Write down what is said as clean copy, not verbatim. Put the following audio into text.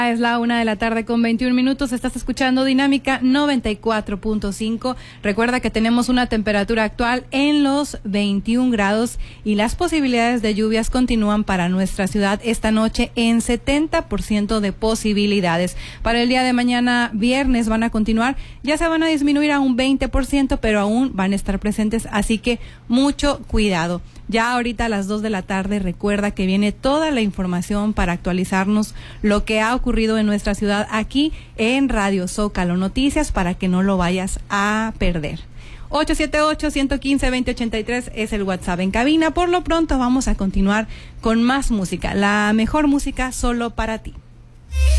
Es la 1:21 p.m. Estás escuchando Dinámica 94.5. Recuerda que tenemos una temperatura actual en los 21 grados y las posibilidades de lluvias continúan para nuestra ciudad esta noche en 70% de posibilidades. Para el día de mañana, viernes, van a continuar. Ya se van a disminuir a un 20%, pero aún van a estar presentes, así que mucho cuidado. Ya ahorita a las 2 de la tarde, recuerda que viene toda la información para actualizarnos lo que ha ocurrido en nuestra ciudad aquí en Radio Zócalo Noticias para que no lo vayas a perder. 878-115-2083 es el WhatsApp en cabina. Por lo pronto vamos a continuar con más música, la mejor música solo para ti.